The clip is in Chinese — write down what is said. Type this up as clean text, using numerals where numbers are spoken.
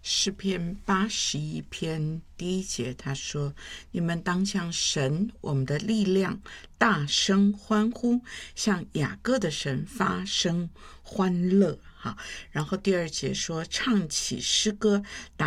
诗篇81篇第1节，他说：你们当向神我们的力量大声欢呼，向雅各的神发声欢乐。然后第2节说：唱起诗歌，